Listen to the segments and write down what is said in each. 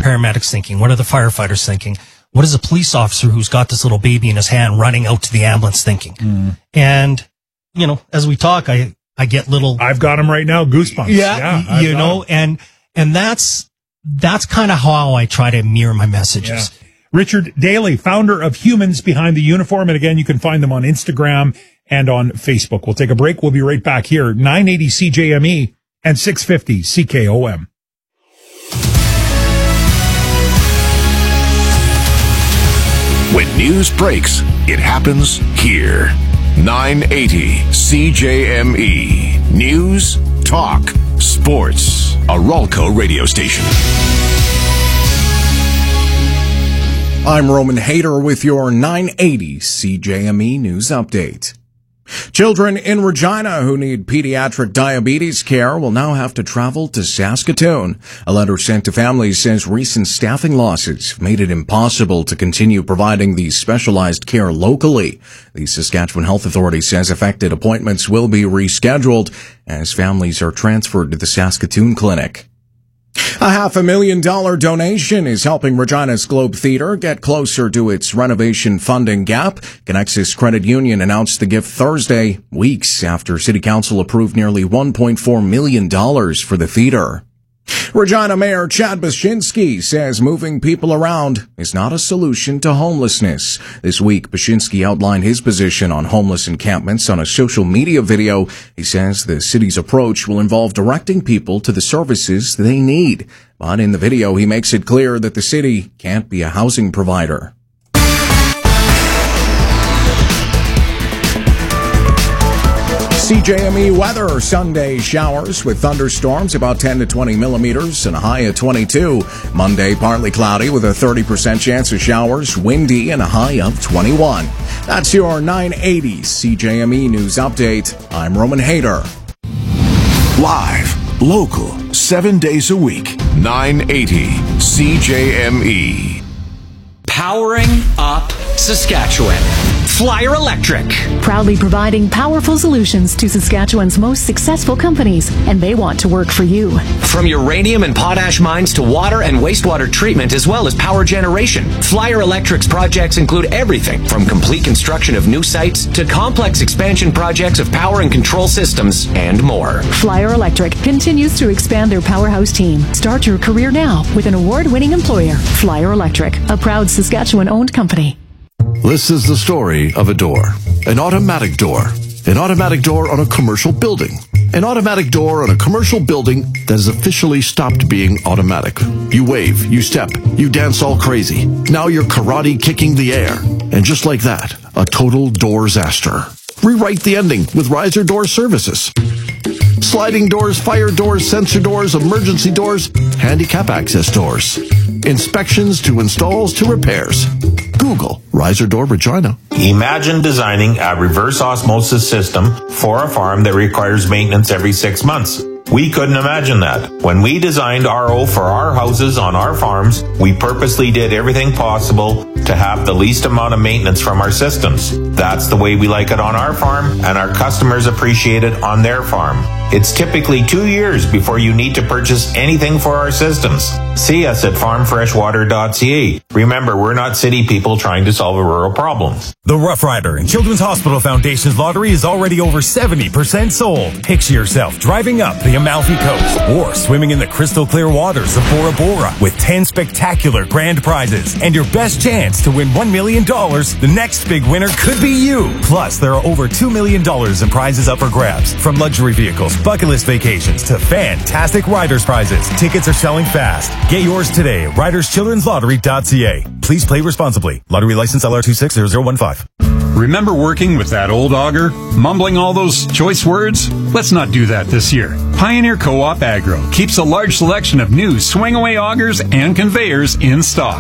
paramedics thinking? What are the firefighters thinking? What is a police officer who's got this little baby in his hand running out to the ambulance thinking? And, as we talk, I get little... I've got them right now, goosebumps. Yeah, and that's kind of how I try to mirror my messages. Yeah. Richard Daly, founder of Humans Behind the Uniform. And again, you can find them on Instagram and on Facebook. We'll take a break. We'll be right back here. 980 CJME and 650 CKOM. When news breaks, it happens here. 980 CJME. News, talk, sports. A Ralco radio station. I'm Roman Hader with your 980 CJME News Update. Children in Regina who need pediatric diabetes care will now have to travel to Saskatoon. A letter sent to families says recent staffing losses made it impossible to continue providing these specialized care locally. The Saskatchewan Health Authority says affected appointments will be rescheduled as families are transferred to the Saskatoon Clinic. A $500,000 donation is helping Regina's Globe Theatre get closer to its renovation funding gap. Connexus Credit Union announced the gift Thursday, weeks after City Council approved nearly $1.4 million for the theatre. Regina Mayor Chad Baczynski says moving people around is not a solution to homelessness. This week, Baczynski outlined his position on homeless encampments on a social media video. He says the city's approach will involve directing people to the services they need. But in the video, he makes it clear that the city can't be a housing provider. CJME weather, Sunday showers with thunderstorms about 10 to 20 millimeters and a high of 22. Monday, partly cloudy with a 30% chance of showers, windy and a high of 21. That's your 980 CJME News Update. I'm Roman Hader. Live, local, 7 days a week. 980 CJME. Powering up Saskatchewan. Flyer Electric. Proudly providing powerful solutions to Saskatchewan's most successful companies, and they want to work for you. From uranium and potash mines to water and wastewater treatment, as well as power generation, Flyer Electric's projects include everything from complete construction of new sites to complex expansion projects of power and control systems and more. Flyer Electric continues to expand their powerhouse team. Start your career now with an award-winning employer, Flyer Electric, a proud Saskatchewan-owned company. This is the story of a door. An automatic door. An automatic door on a commercial building. An automatic door on a commercial building that has officially stopped being automatic. You wave, you step, you dance all crazy. Now you're karate kicking the air. And just like that, a total doorsaster. Rewrite the ending with Riser Door Services. Sliding doors, fire doors, sensor doors, emergency doors, handicap access doors. Inspections to installs to repairs. Google Riser Door Regina. Imagine designing a reverse osmosis system for a farm that requires maintenance every 6 months. We couldn't imagine that. When we designed RO for our houses on our farms, we purposely did everything possible to have the least amount of maintenance from our systems. That's the way we like it on our farm, and our customers appreciate it on their farm. It's typically 2 years before you need to purchase anything for our systems. See us at farmfreshwater.ca. Remember, we're not city people trying to solve a rural problem. The Rough Rider and Children's Hospital Foundation's lottery is already over 70% sold. Picture yourself driving up the Amalfi Coast or swimming in the crystal clear waters of Bora Bora with 10 spectacular grand prizes and your best chance to win $1 million. The next big winner could be you. Plus, there are over $2 million in prizes up for grabs, from luxury vehicles, bucket list vacations to fantastic Riders prizes. Tickets are selling fast. Get yours today at riderschildrenslottery.ca. Please play responsibly. Lottery license LR260015. Remember working with that old auger? Mumbling all those choice words? Let's not do that this year. Pioneer Co-op Agro keeps a large selection of new swing-away augers and conveyors in stock.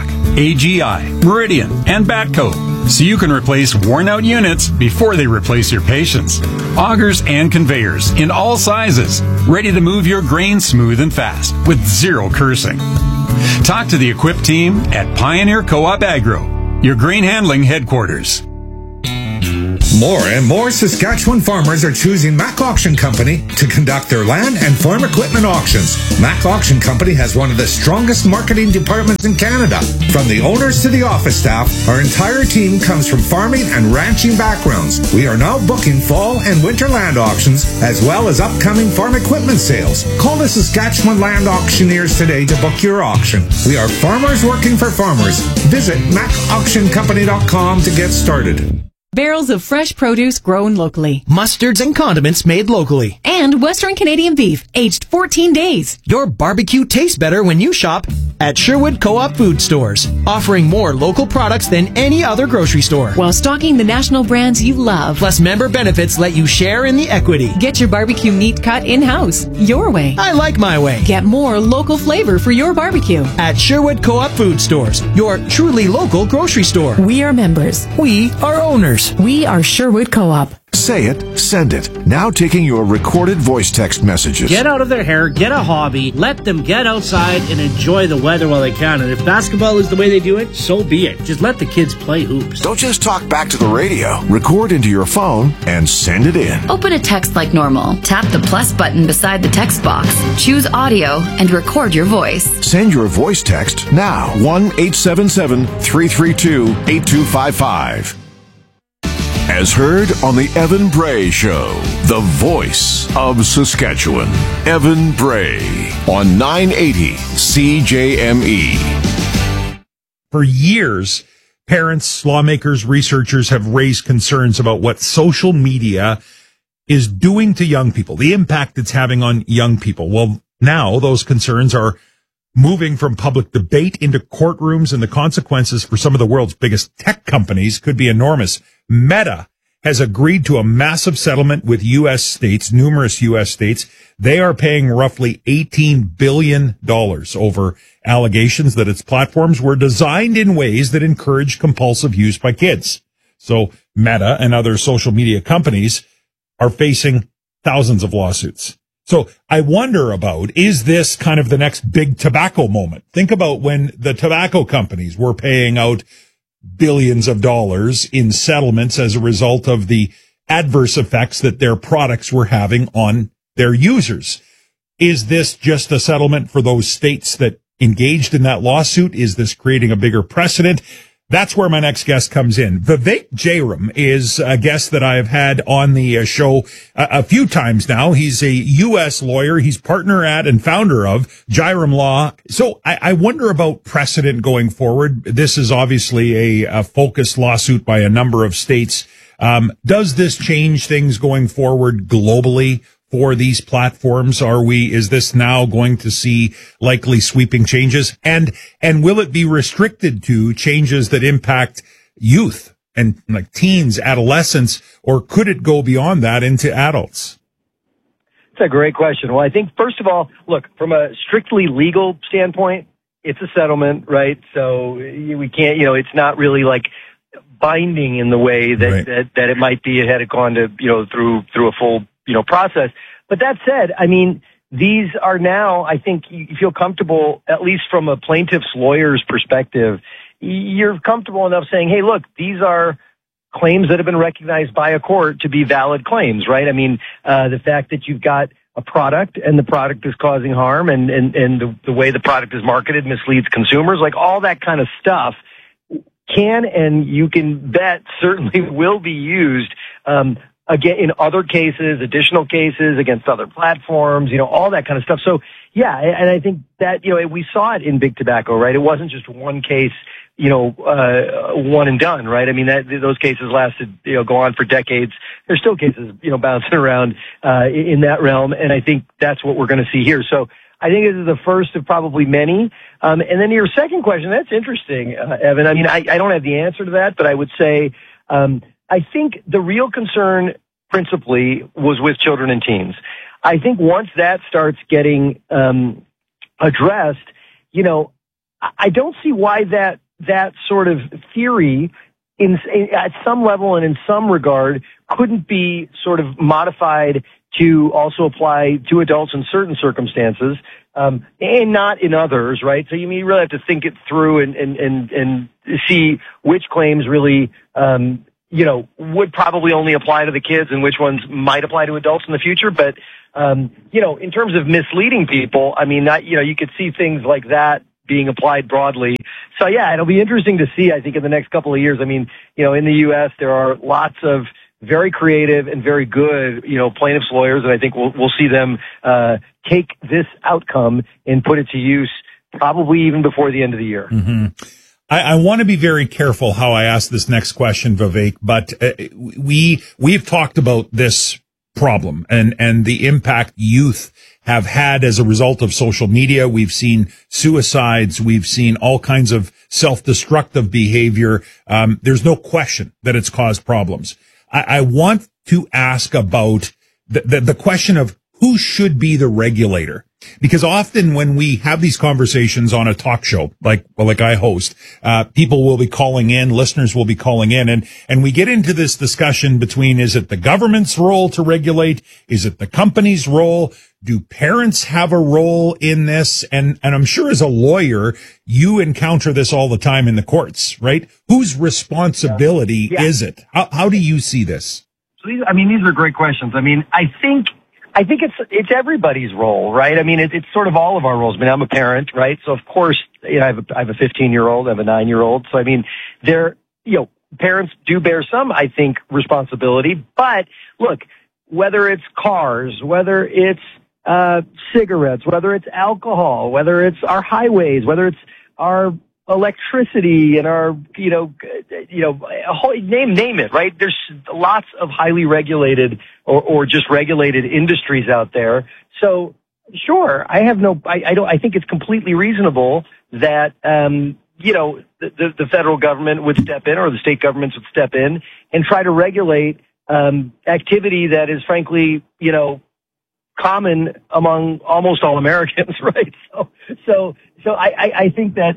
AGI, Meridian, and Batco. So you can replace worn-out units before they replace your patience. Augers and conveyors in all sizes, ready to move your grain smooth and fast with zero cursing. Talk to the equipped team at Pioneer Co-op Agro, your grain handling headquarters. More and more Saskatchewan farmers are choosing Mac Auction Company to conduct their land and farm equipment auctions. Mac Auction Company has one of the strongest marketing departments in Canada. From the owners to the office staff, our entire team comes from farming and ranching backgrounds. We are now booking fall and winter land auctions, as well as upcoming farm equipment sales. Call the Saskatchewan Land Auctioneers today to book your auction. We are farmers working for farmers. Visit MacAuctionCompany.com to get started. Barrels of fresh produce grown locally. Mustards and condiments made locally. And Western Canadian beef, aged 14 days. Your barbecue tastes better when you shop at Sherwood Co-op Food Stores, offering more local products than any other grocery store. While stocking the national brands you love. Plus, member benefits let you share in the equity. Get your barbecue meat cut in-house, your way. I like my way. Get more local flavor for your barbecue. At Sherwood Co-op Food Stores, your truly local grocery store. We are members. We are owners. We are Sherwood Co-op. Say it, send it. Now taking your recorded voice text messages. Get out of their hair, get a hobby, let them get outside and enjoy the weather while they can. And if basketball is the way they do it, so be it. Just let the kids play hoops. Don't just talk back to the radio. Record into your phone and send it in. Open a text like normal. Tap the plus button beside the text box. Choose audio and record your voice. Send your voice text now. 1-877-332-8255. As heard on the Evan Bray Show, the voice of Saskatchewan. Evan Bray on 980 CJME. For years, parents, lawmakers, researchers have raised concerns about what social media is doing to young people, the impact it's having on young people. Well, now those concerns are moving from public debate into courtrooms, and the consequences for some of the world's biggest tech companies could be enormous. Meta has agreed to a massive settlement with U.S. states, numerous U.S. states. They are paying roughly $18 billion over allegations that its platforms were designed in ways that encourage compulsive use by kids. So Meta and other social media companies are facing thousands of lawsuits. So I wonder about, is this kind of the next big tobacco moment? Think about when the tobacco companies were paying out billions of dollars in settlements as a result of the adverse effects that their products were having on their users. Is this just a settlement for those states that engaged in that lawsuit? Is this creating a bigger precedent? That's where my next guest comes in. Vivek Jayaram is a guest that I have had on the show a few times now. He's a U.S. lawyer. He's partner at and founder of Jayaram Law. So I wonder about precedent going forward. This is obviously a focused lawsuit by a number of states. Does this change things going forward globally for these platforms? Is this now going to see likely sweeping changes? And will it be restricted to changes that impact youth and like teens, adolescents, or could it go beyond that into adults? It's a great question. Well, I think first of all, look, from a strictly legal standpoint, it's a settlement, right? So we can't, it's not really like binding in the way that that it might be had it gone to, through a full process. But that said, I mean, these are now, I think you feel comfortable, at least from a plaintiff's lawyer's perspective, you're comfortable enough saying, hey, look, these are claims that have been recognized by a court to be valid claims, right? I mean, the fact that you've got a product and the product is causing harm and the way the product is marketed misleads consumers, like all that kind of stuff can, and you can bet certainly will be used, again, in other cases, additional cases against other platforms, all that kind of stuff. So yeah, and I think that, we saw it in Big Tobacco, right? It wasn't just one case, one and done, right? I mean, those cases lasted, go on for decades. There's still cases, bouncing around, in that realm. And I think that's what we're going to see here. So I think this is the first of probably many. And then your second question, that's interesting, Evan. I mean, I don't have the answer to that, but I would say, I think the real concern principally was with children and teens. I think once that starts getting addressed, I don't see why that sort of theory at some level and in some regard couldn't be sort of modified to also apply to adults in certain circumstances, and not in others, right? So you really have to think it through and see which claims really would probably only apply to the kids and which ones might apply to adults in the future. But, in terms of misleading people, I mean, you could see things like that being applied broadly. So yeah, it'll be interesting to see, I think, in the next couple of years. I mean, in the U.S., there are lots of very creative and very good, plaintiffs' lawyers, and I think we'll see them, take this outcome and put it to use probably even before the end of the year. Mm-hmm. I want to be very careful how I ask this next question, Vivek, but we've talked about this problem and the impact youth have had as a result of social media. We've seen suicides. We've seen all kinds of self-destructive behavior. There's no question that it's caused problems. I want to ask about the question of who should be the regulator. Because often when we have these conversations on a talk show, like I host, people will be calling in, listeners will be calling in, and we get into this discussion between, is it the government's role to regulate? Is it the company's role? Do parents have a role in this? And I'm sure as a lawyer, you encounter this all the time in the courts, right? Whose responsibility is it? How do you see this? So these are great questions. I mean, I think it's everybody's role, right? I mean, it's sort of all of our roles. I mean, I'm a parent, right? So of course, I have a 15-year-old, I have a 9-year-old. So I mean, parents do bear some, I think, responsibility. But look, whether it's cars, whether it's cigarettes, whether it's alcohol, whether it's our highways, whether it's our electricity and our, name it, right? There's lots of highly regulated or just regulated industries out there. So sure, I think it's completely reasonable that, the federal government would step in or the state governments would step in and try to regulate, activity that is frankly, common among almost all Americans, right? So I think that,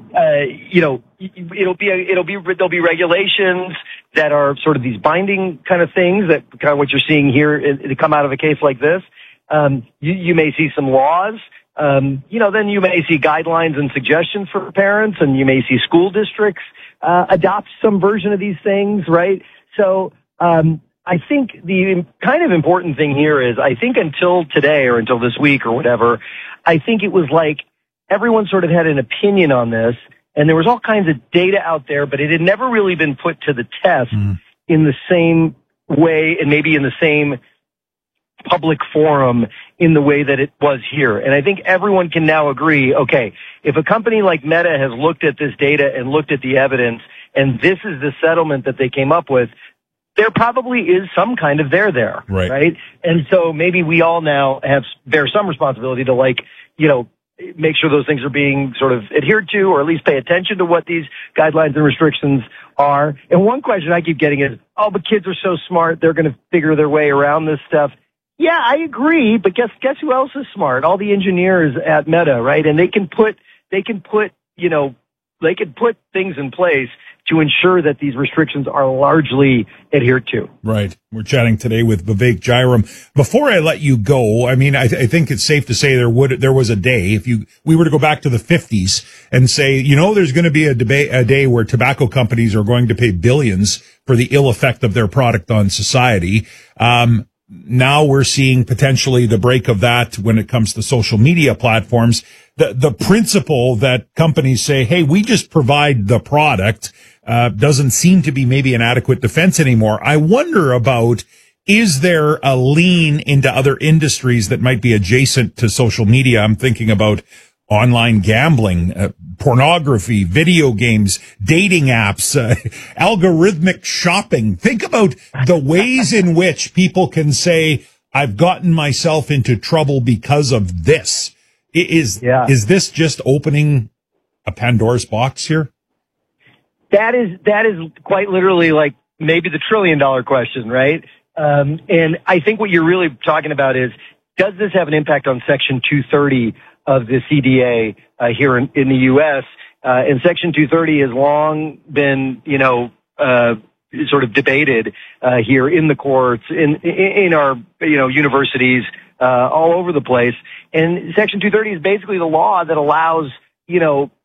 there'll be regulations that are sort of these binding kind of things that kind of what you're seeing here to come out of a case like this. You may see some laws. Then you may see guidelines and suggestions for parents, and you may see school districts, adopt some version of these things, right? So, I think the kind of important thing here is, I think until today or until this week or whatever, I think it was like everyone sort of had an opinion on this, and there was all kinds of data out there, but it had never really been put to the test in the same way and maybe in the same public forum in the way that it was here. And I think everyone can now agree, okay, if a company like Meta has looked at this data and looked at the evidence, and this is the settlement that they came up with, there probably is some kind of there, right? And so maybe we all now bear some responsibility to make sure those things are being sort of adhered to, or at least pay attention to what these guidelines and restrictions are. And one question I keep getting is, but kids are so smart, they're going to figure their way around this stuff. Yeah, I agree, but guess who else is smart? All the engineers at Meta, right? And they can put things in place to ensure that these restrictions are largely adhered to. Right. We're chatting today with Vivek Jayaram. Before I let you go, I mean, I think it's safe to say there was a day, we were to go back to the 50s and say, there's going to be a day where tobacco companies are going to pay billions for the ill effect of their product on society. Now we're seeing potentially the break of that when it comes to social media platforms. The principle that companies say, hey, we just provide the product, doesn't seem to be maybe an adequate defense anymore. I wonder about, is there a lean into other industries that might be adjacent to social media? I'm thinking about online gambling, pornography, video games, dating apps, algorithmic shopping. Think about the ways in which people can say, I've gotten myself into trouble because of this. Is this just opening a Pandora's box here? That is quite literally like maybe the $1 trillion question, right? And I think what you're really talking about is, does this have an impact on Section 230 of the CDA here in the U.S.? And Section 230 has long been, sort of debated here in the courts, in our universities all over the place. And Section 230 is basically the law that allows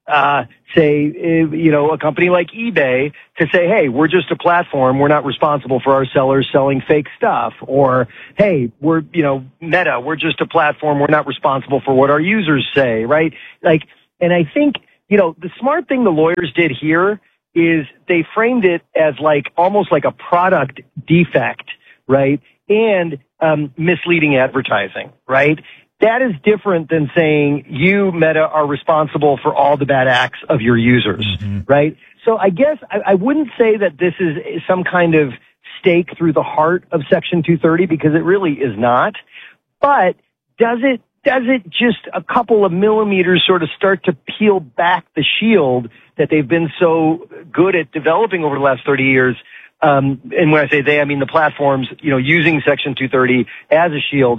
say, a company like eBay to say, hey, we're just a platform. We're not responsible for our sellers selling fake stuff. Or, hey, we're, Meta, we're just a platform. We're not responsible for what our users say, right? And I think, the smart thing the lawyers did here is they framed it as almost like a product defect, right? And, misleading advertising, right? That is different than saying you, Meta, are responsible for all the bad acts of your users, right? So I guess I wouldn't say that this is some kind of stake through the heart of Section 230 because it really is not. But does it just a couple of millimeters sort of start to peel back the shield that they've been so good at developing over the last 30 years? And when I say they, I mean the platforms, using Section 230 as a shield.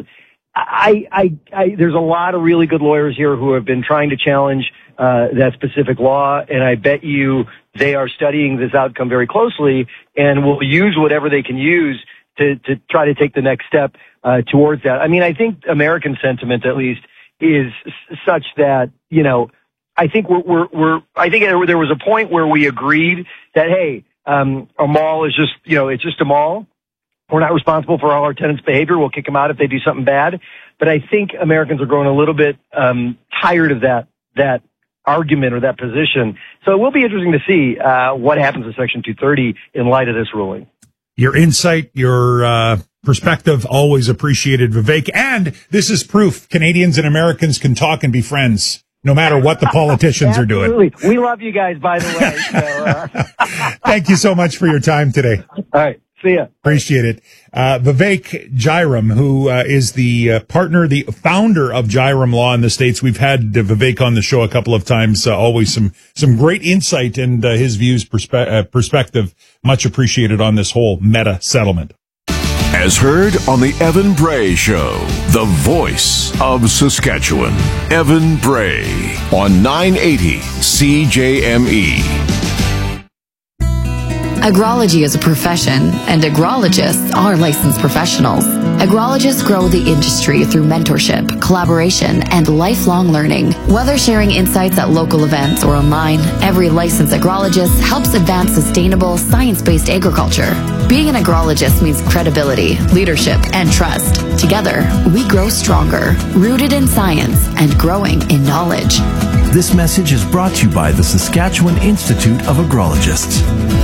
There's a lot of really good lawyers here who have been trying to challenge that specific law, and I bet you they are studying this outcome very closely and will use whatever they can use to try to take the next step towards that. I mean, I think American sentiment, at least, is such that I think I think there was a point where we agreed that hey, a mall is just it's just a mall. We're not responsible for all our tenants' behavior. We'll kick them out if they do something bad. But I think Americans are growing a little bit tired of that argument or that position. So it will be interesting to see what happens with Section 230 in light of this ruling. Your insight, your perspective, always appreciated, Vivek. And this is proof Canadians and Americans can talk and be friends, no matter what the politicians are doing. Absolutely. We love you guys, by the way. So, Thank you so much for your time today. All right. See ya. Appreciate it. Vivek Jairam, who is the partner, the founder of Jairam Law in the States. We've had Vivek on the show a couple of times. Always some great insight and his views, perspective. Much appreciated on this whole Meta settlement. As heard on the Evan Bray Show, the voice of Saskatchewan. Evan Bray on 980 CJME. Agrology is a profession, and agrologists are licensed professionals. Agrologists grow the industry through mentorship, collaboration, and lifelong learning. Whether sharing insights at local events or online, every licensed agrologist helps advance sustainable, science-based agriculture. Being an agrologist means credibility, leadership, and trust. Together, we grow stronger, rooted in science and growing in knowledge. This message is brought to you by the Saskatchewan Institute of Agrologists.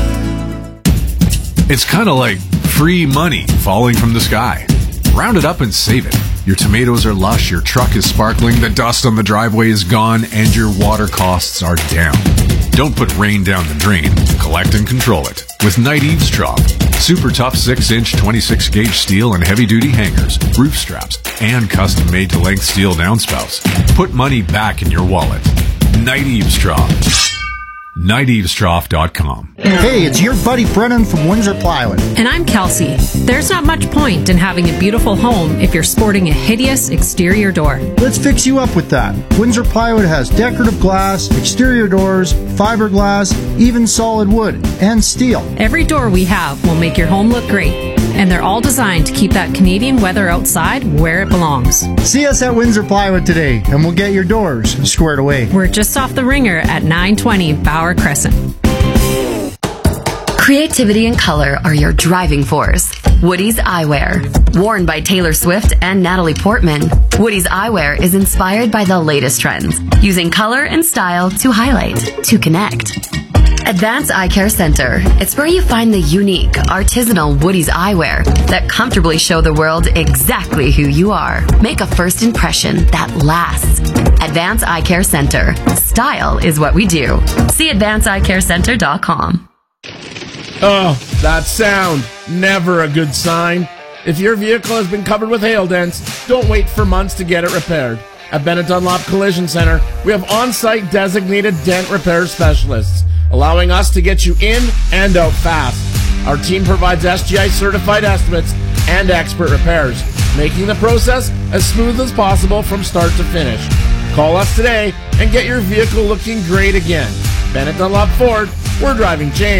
It's kind of like free money falling from the sky. Round it up and save it. Your tomatoes are lush, your truck is sparkling, the dust on the driveway is gone, and your water costs are down. Don't put rain down the drain. Collect and control it with Night Eaves Drop. Super tough 6-inch 26-gauge steel and heavy-duty hangers, roof straps, and custom-made to length steel downspouts. Put money back in your wallet. Night Eaves Drop. NightEavesTrough.com. Hey, it's your buddy Brennan from Windsor Plywood. And I'm Kelsey. There's not much point in having a beautiful home if you're sporting a hideous exterior door. Let's fix you up with that. Windsor Plywood has decorative glass, exterior doors, fiberglass, even solid wood, and steel. Every door we have will make your home look great. And they're all designed to keep that Canadian weather outside where it belongs. See us at Windsor Plywood today, and we'll get your doors squared away. We're just off the Ringer at 920 Bauer Crescent. Creativity and color are your driving force. Woody's Eyewear. Worn by Taylor Swift and Natalie Portman, Woody's Eyewear is inspired by the latest trends, using color and style to highlight, to connect. Advanced Eye Care Center. It's where you find the unique, artisanal Woody's eyewear that comfortably show the world exactly who you are. Make a first impression that lasts. Advanced Eye Care Center. Style is what we do. See AdvancedEyeCareCenter.com. Oh, that sound. Never a good sign. If your vehicle has been covered with hail dents, don't wait for months to get it repaired. At Bennett Dunlop Collision Center, we have on-site designated dent repair specialists, allowing us to get you in and out fast. Our team provides SGI certified estimates and expert repairs, making the process as smooth as possible from start to finish. Call us today and get your vehicle looking great again. Bennett Dunlop Ford, we're driving change.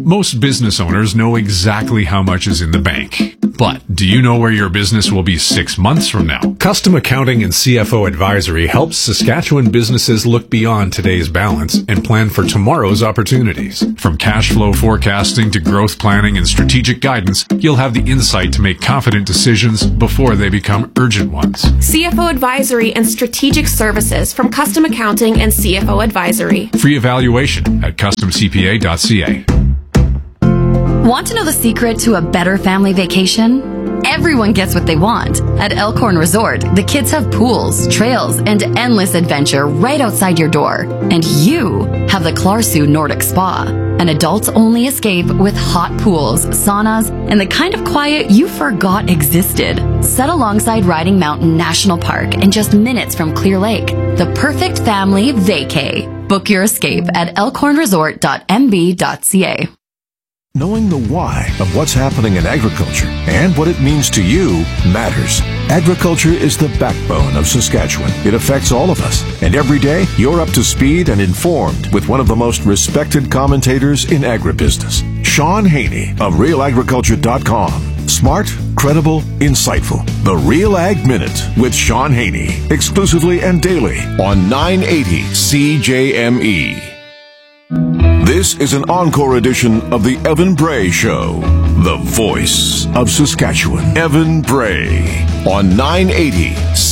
Most business owners know exactly how much is in the bank. But do you know where your business will be 6 months from now? Custom Accounting and CFO Advisory helps Saskatchewan businesses look beyond today's balance and plan for tomorrow's opportunities. From cash flow forecasting to growth planning and strategic guidance, you'll have the insight to make confident decisions before they become urgent ones. CFO Advisory and Strategic Services from Custom Accounting and CFO Advisory. Free evaluation at customcpa.ca. Want to know the secret to a better family vacation? Everyone gets what they want. At Elkhorn Resort, the kids have pools, trails, and endless adventure right outside your door. And you have the Klarsu Nordic Spa, an adults-only escape with hot pools, saunas, and the kind of quiet you forgot existed. Set alongside Riding Mountain National Park and just minutes from Clear Lake. The perfect family vacay. Book your escape at elkhornresort.mb.ca. Knowing the why of what's happening in agriculture and what it means to you matters. Agriculture is the backbone of Saskatchewan. It affects all of us. And every day, you're up to speed and informed with one of the most respected commentators in agribusiness, Sean Haney of RealAgriculture.com. Smart, credible, insightful. The Real Ag Minute with Sean Haney. Exclusively and daily on 980 CJME. This is an encore edition of the Evan Bray Show, the voice of Saskatchewan. Evan Bray on 980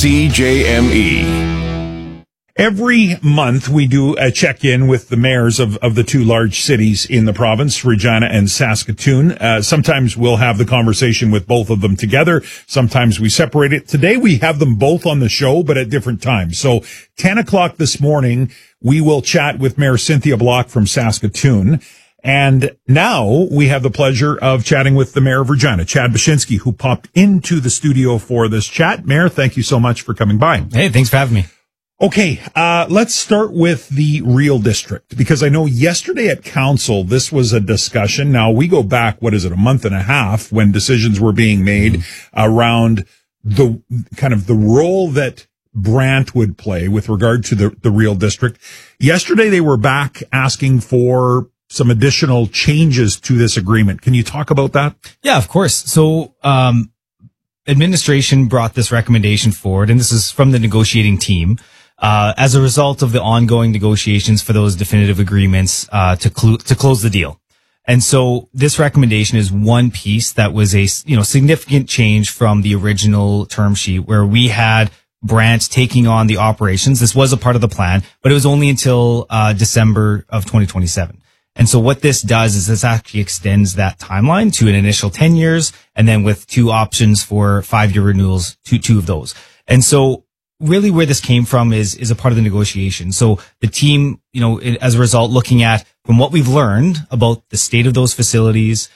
CJME. Every month we do a check-in with the mayors of the two large cities in the province, Regina and Saskatoon. Sometimes we'll have the conversation with both of them together. Sometimes we separate it. Today we have them both on the show, but at different times. So 10 o'clock this morning, we will chat with Mayor Cynthia Block from Saskatoon. And now we have the pleasure of chatting with the mayor of Regina, Chad Bashinsky, who popped into the studio for this chat. Mayor, thank you so much for coming by. Hey, thanks for having me. Okay, let's start with the Real District, because I know yesterday at council, this was a discussion. Now, we go back, a month and a half when decisions were being made around the kind of the role that Brant would play with regard to the Real District. Yesterday, they were back asking for some additional changes to this agreement. Can you talk about that? Yeah, of course. So, administration brought this recommendation forward, and this is from the negotiating team. As a result of the ongoing negotiations for those definitive agreements, to close the deal. And so this recommendation is one piece that was a, significant change from the original term sheet where we had Brant taking on the operations. This was a part of the plan, but it was only until, December of 2027. And so what this does is this actually extends that timeline to an initial 10 years and then with two options for 5-year renewals, two of those. And so really where this came from is a part of the negotiation. So the team, as a result, looking at from what we've learned about the state of those facilities,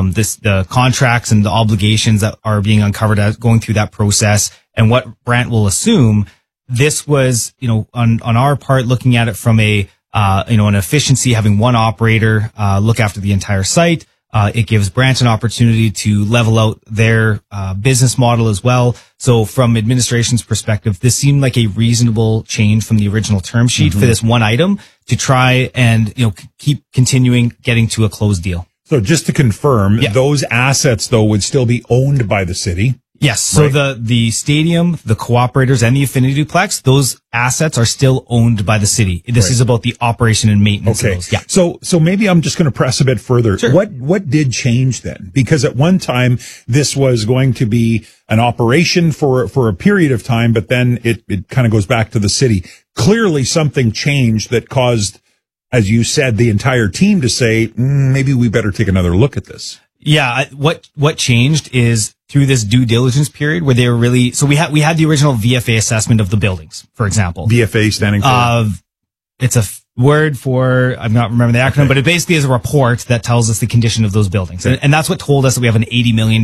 the contracts and the obligations that are being uncovered as going through that process and what Brant will assume, this was, on our part, looking at it from an efficiency, having one operator, look after the entire site. It gives Brant an opportunity to level out their business model as well. So from administration's perspective, this seemed like a reasonable change from the original term sheet for this one item to try and, keep continuing getting to a closed deal. So just to confirm, those assets, though, would still be owned by the city? Yes. So the stadium, the cooperators, and the Affinity Duplex, those assets are still owned by the city. This is about the operation and maintenance of those. Yeah. So maybe I'm just going to press a bit further. Sure. What did change then? Because at one time this was going to be an operation for a period of time, but then it kind of goes back to the city. Clearly something changed that caused, as you said, the entire team to say, maybe we better take another look at this. Yeah. What changed is through this due diligence period where they were really, so we had the original VFA assessment of the buildings, for example. VFA standing for? It's a word for, I'm not remembering the acronym, but it basically is a report that tells us the condition of those buildings. And that's what told us that we have an $80 million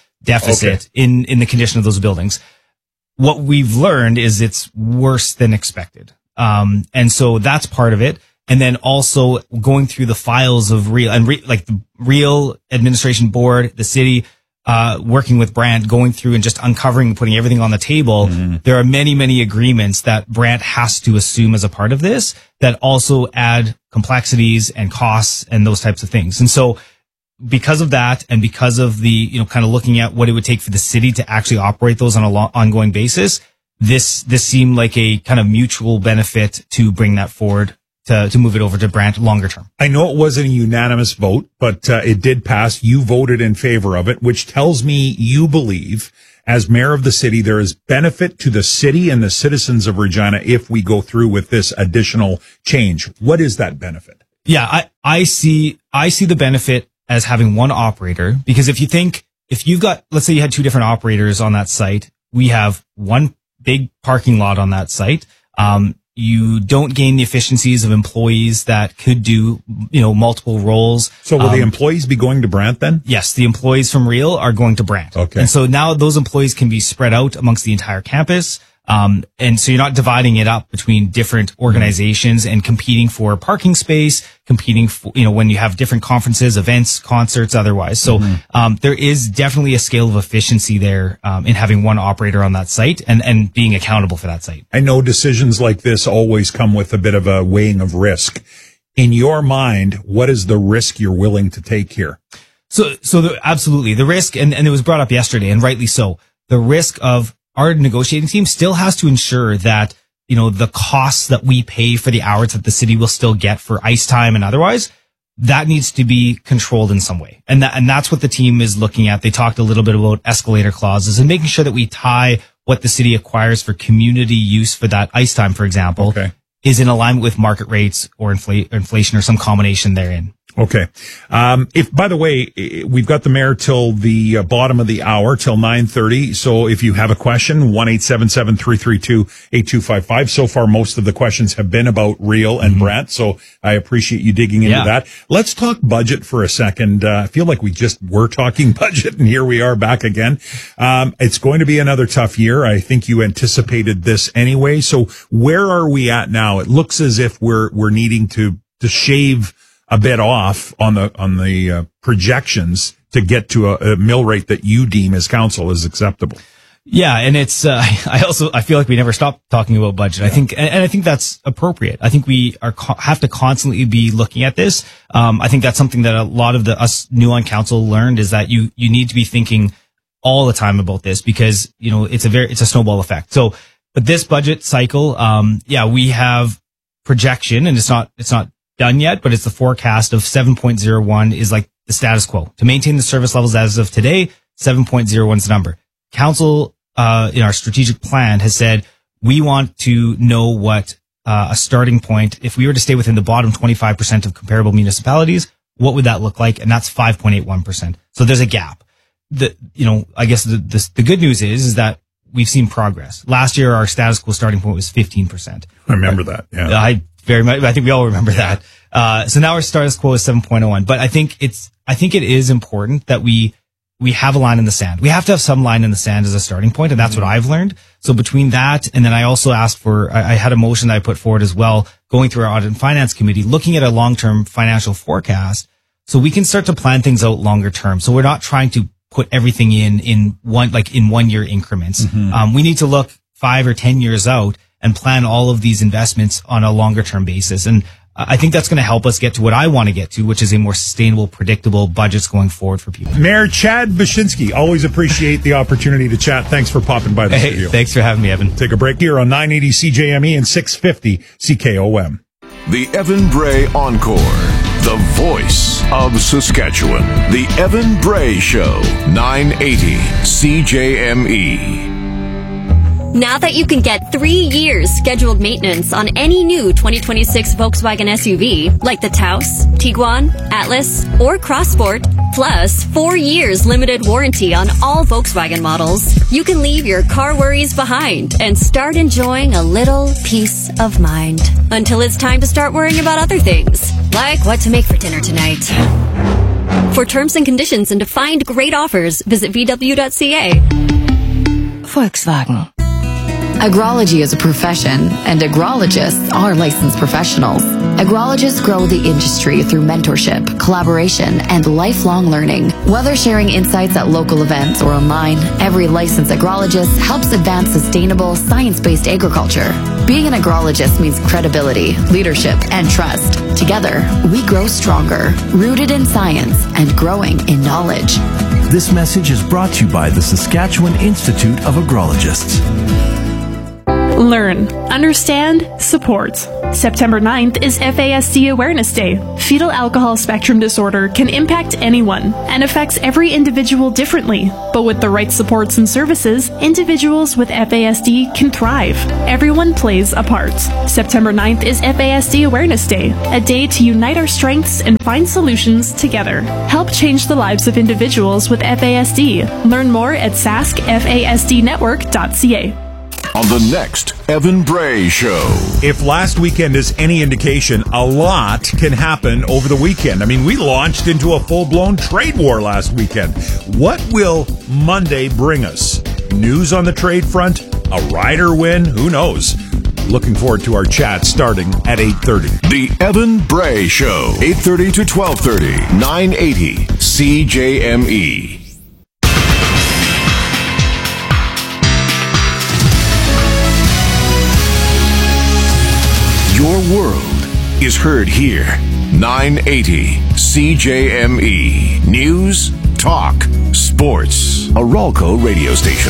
deficit in the condition of those buildings. What we've learned is it's worse than expected. And so that's part of it. And then also going through the files of the Real Administration Board, the city, working with Brandt, going through and just uncovering, putting everything on the table, there are many, many agreements that Brandt has to assume as a part of this that also add complexities and costs and those types of things. And so because of that, and because of the, kind of looking at what it would take for the city to actually operate those on an ongoing basis, this seemed like a kind of mutual benefit to bring that forward, to move it over to Brandt longer term. I know it wasn't a unanimous vote, but it did pass. You voted in favor of it, which tells me you believe, as mayor of the city, there is benefit to the city and the citizens of Regina if we go through with this additional change. What is that benefit? Yeah, I see the benefit as having one operator, because if you've got, let's say you had two different operators on that site, we have one big parking lot on that site. You don't gain the efficiencies of employees that could do, multiple roles. So will the employees be going to Brandt then? Yes, the employees from Real are going to Brandt. Okay. And so now those employees can be spread out amongst the entire campus. And so you're not dividing it up between different organizations and competing for parking space, competing for, when you have different conferences, events, concerts, otherwise. So, there is definitely a scale of efficiency there, in having one operator on that site and being accountable for that site. I know decisions like this always come with a bit of a weighing of risk. In your mind, what is the risk you're willing to take here? Absolutely. The risk, and it was brought up yesterday, and rightly so, the risk of our negotiating team still has to ensure that, the costs that we pay for the hours that the city will still get for ice time and otherwise, that needs to be controlled in some way. And that's what the team is looking at. They talked a little bit about escalator clauses and making sure that we tie what the city acquires for community use for that ice time, for example, is in alignment with market rates or inflation or some combination therein. Okay. If, by the way, we've got the mayor till the bottom of the hour, till 9:30. So if you have a question, 1-877-332-8255. So far, most of the questions have been about Real and Brandt. So I appreciate you digging into that. Let's talk budget for a second. I feel like we just were talking budget, and here we are back again. It's going to be another tough year. I think you anticipated this anyway. So where are we at now? It looks as if we're needing to shave a bit off on the projections to get to a mill rate that you deem as council is acceptable. Yeah, and it's I feel like we never stop talking about budget. I think that's appropriate. I think we have to constantly be looking at this. I think that's something that a lot of us new on council learned, is that you need to be thinking all the time about this, because it's a snowball effect. So, but this budget cycle, we have projection, and it's not done yet, but it's the forecast of 7.01 is like the status quo. To maintain the service levels as of today, 7.01 is the number. Council, in our strategic plan, has said we want to know what a starting point, if we were to stay within the bottom 25% of comparable municipalities, what would that look like? And that's 5.81%. So there's a gap. I guess the good news is that we've seen progress. Last year, our status quo starting point was 15%. I remember that. Yeah. I think we all remember that. So now our status quo is 7.01. But I think it is important that we have a line in the sand. We have to have some line in the sand as a starting point, and that's what I've learned. So between that, and then I also asked I had a motion that I put forward as well, going through our audit and finance committee, looking at a long-term financial forecast, so we can start to plan things out longer term. So we're not trying to put everything in 1 year increments. We need to look 5 or 10 years out and plan all of these investments on a longer term basis. And I think that's going to help us get to what I want to get to, which is a more sustainable, predictable budgets going forward for people. Mayor Chad Buczynski, always appreciate the opportunity to chat. Thanks for popping by the studio. Thanks for having me, Evan. Take a break here on 980 CJME and 650 CKOM. The Evan Bray Encore, the voice of Saskatchewan. The Evan Bray Show, 980 CJME. Now that you can get 3 years scheduled maintenance on any new 2026 Volkswagen SUV, like the Taos, Tiguan, Atlas, or Crossport, plus 4 years limited warranty on all Volkswagen models, you can leave your car worries behind and start enjoying a little peace of mind. Until it's time to start worrying about other things, like what to make for dinner tonight. For terms and conditions and to find great offers, visit VW.ca. Volkswagen. Agrology is a profession, and agrologists are licensed professionals. Agrologists grow the industry through mentorship, collaboration, and lifelong learning. Whether sharing insights at local events or online, every licensed agrologist helps advance sustainable, science-based agriculture. Being an agrologist means credibility, leadership, and trust. Together, we grow stronger, rooted in science and growing in knowledge. This message is brought to you by the Saskatchewan Institute of Agrologists. Learn, understand, support. September 9th is FASD Awareness Day. Fetal alcohol spectrum disorder can impact anyone and affects every individual differently. But with the right supports and services, individuals with FASD can thrive. Everyone plays a part. September 9th is FASD Awareness Day, a day to unite our strengths and find solutions together. Help change the lives of individuals with FASD. Learn more at saskfasdnetwork.ca. On the next Evan Bray Show. If last weekend is any indication, a lot can happen over the weekend. I mean, we launched into a full-blown trade war last weekend. What will Monday bring us? News on the trade front? A rider win? Who knows? Looking forward to our chat starting at 8:30. The Evan Bray Show, 8:30 to 12:30, 980 CJME. Your world is heard here. 980 CJME. News, talk, sports. A Ralco radio station.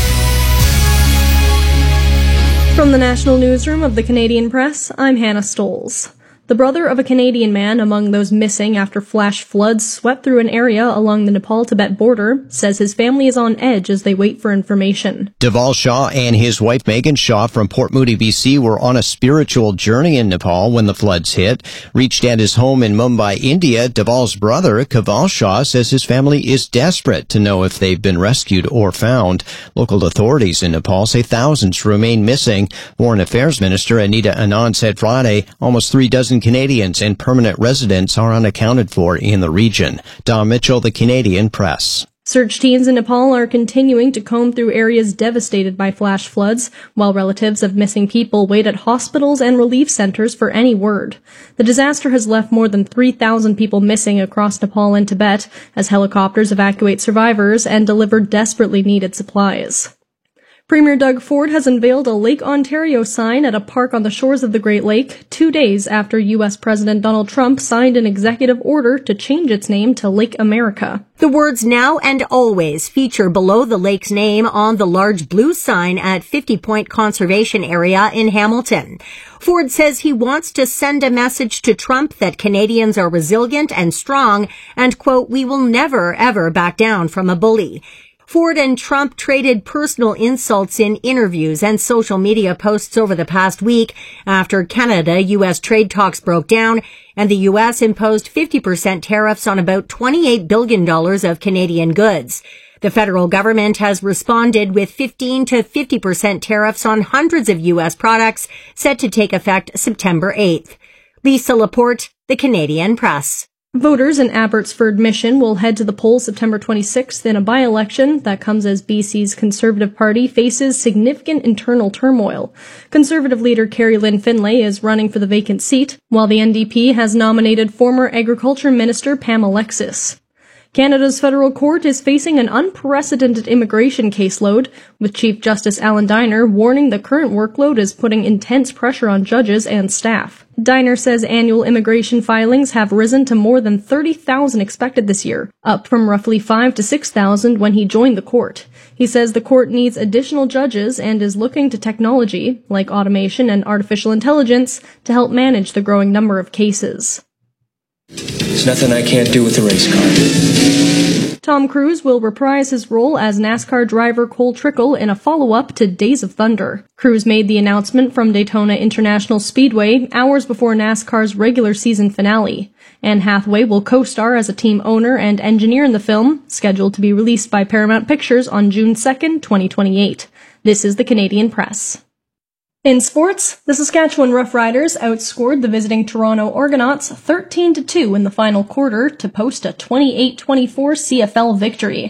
From the National Newsroom of the Canadian Press, I'm Hannah Stoles. The brother of a Canadian man among those missing after flash floods swept through an area along the Nepal-Tibet border says his family is on edge as they wait for information. Deval Shaw and his wife Megan Shaw from Port Moody, BC were on a spiritual journey in Nepal when the floods hit. Reached at his home in Mumbai, India, Deval's brother, Kaval Shaw, says his family is desperate to know if they've been rescued or found. Local authorities in Nepal say thousands remain missing. Foreign Affairs Minister Anita Anand said Friday almost 3 dozen Canadians and permanent residents are unaccounted for in the region. Don Mitchell, the Canadian Press. Search teams in Nepal are continuing to comb through areas devastated by flash floods, while relatives of missing people wait at hospitals and relief centers for any word. The disaster has left more than 3,000 people missing across Nepal and Tibet as helicopters evacuate survivors and deliver desperately needed supplies. Premier Doug Ford has unveiled a Lake Ontario sign at a park on the shores of the Great Lake 2 days after U.S. President Donald Trump signed an executive order to change its name to Lake America. The words "now and always" feature below the lake's name on the large blue sign at 50 Point Conservation Area in Hamilton. Ford says he wants to send a message to Trump that Canadians are resilient and strong and, quote, "we will never, ever back down from a bully." Ford and Trump traded personal insults in interviews and social media posts over the past week after Canada-U.S. trade talks broke down and the U.S. imposed 50% tariffs on about $28 billion of Canadian goods. The federal government has responded with 15 to 50% tariffs on hundreds of U.S. products set to take effect September 8th. Lisa Laporte, the Canadian Press. Voters in Abbotsford Mission will head to the polls September 26th in a by-election that comes as BC's Conservative Party faces significant internal turmoil. Conservative leader Carrie Lynn Finlay is running for the vacant seat, while the NDP has nominated former Agriculture Minister Pam Alexis. Canada's federal court is facing an unprecedented immigration caseload, with Chief Justice Alan Diner warning the current workload is putting intense pressure on judges and staff. Diner says annual immigration filings have risen to more than 30,000 expected this year, up from roughly 5,000 to 6,000 when he joined the court. He says the court needs additional judges and is looking to technology, like automation and artificial intelligence, to help manage the growing number of cases. There's nothing I can't do with a race car. Tom Cruise will reprise his role as NASCAR driver Cole Trickle in a follow-up to Days of Thunder. Cruise made the announcement from Daytona International Speedway hours before NASCAR's regular season finale. Anne Hathaway will co-star as a team owner and engineer in the film, scheduled to be released by Paramount Pictures on June 2nd, 2028. This is the Canadian Press. In sports, the Saskatchewan Roughriders outscored the visiting Toronto Argonauts 13-2 in the final quarter to post a 28-24 CFL victory.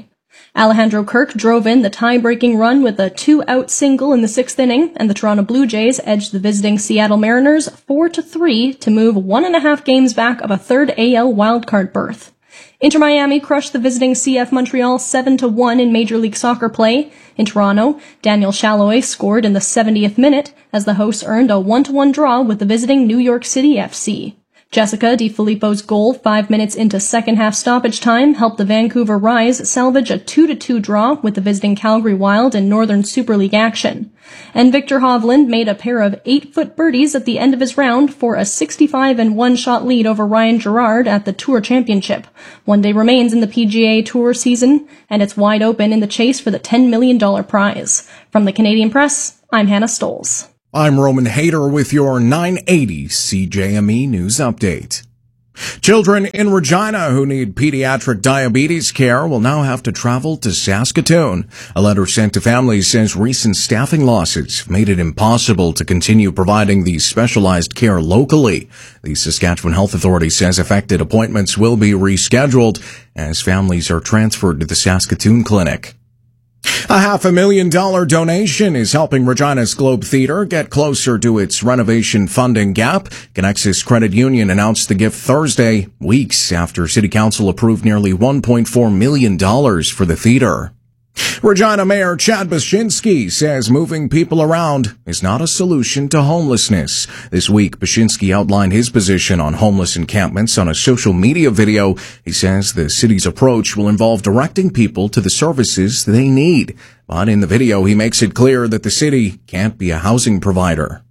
Alejandro Kirk drove in the tie-breaking run with a 2-out single in the 6th inning, and the Toronto Blue Jays edged the visiting Seattle Mariners 4-3 to move 1.5 games back of a third AL wildcard berth. Inter Miami crushed the visiting CF Montreal 7-1 in Major League Soccer play. In Toronto, Daniel Shalhoub scored in the 70th minute as the hosts earned a 1-1 draw with the visiting New York City FC. Jessica DiFilippo's goal 5 minutes into second-half stoppage time helped the Vancouver Rise salvage a 2-2 draw with the visiting Calgary Wild in Northern Super League action. And Victor Hovland made a pair of 8-foot birdies at the end of his round for a 65-1-shot lead over Ryan Gerard at the Tour Championship. One day remains in the PGA Tour season, and it's wide open in the chase for the $10 million prize. From the Canadian Press, I'm Hannah Stoles. I'm Roman Hayter with your 980 CJME News Update. Children in Regina who need pediatric diabetes care will now have to travel to Saskatoon. A letter sent to families says recent staffing losses made it impossible to continue providing the specialized care locally. The Saskatchewan Health Authority says affected appointments will be rescheduled as families are transferred to the Saskatoon Clinic. A $500,000 donation is helping Regina's Globe Theatre get closer to its renovation funding gap. Connexus Credit Union announced the gift Thursday, weeks after City Council approved nearly $1.4 million for the theatre. Regina Mayor Chad Baczynski says moving people around is not a solution to homelessness. This week, Baczynski outlined his position on homeless encampments on a social media video. He says the city's approach will involve directing people to the services they need. But in the video, he makes it clear that the city can't be a housing provider.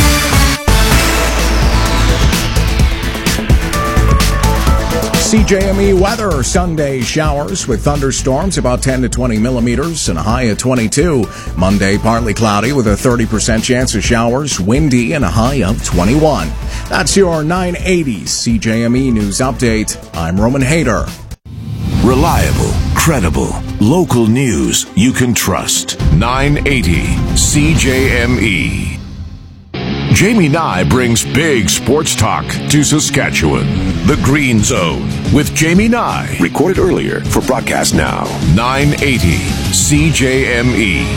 CJME weather, Sunday showers with thunderstorms about 10 to 20 millimeters and a high of 22. Monday, partly cloudy with a 30% chance of showers, windy and a high of 21. That's your 980 CJME News Update. I'm Roman Hayter. Reliable, credible, local news you can trust. 980 CJME. Jamie Nye brings big sports talk to Saskatchewan. The Green Zone with Jamie Nye. Recorded earlier for broadcast now. 980 CJME.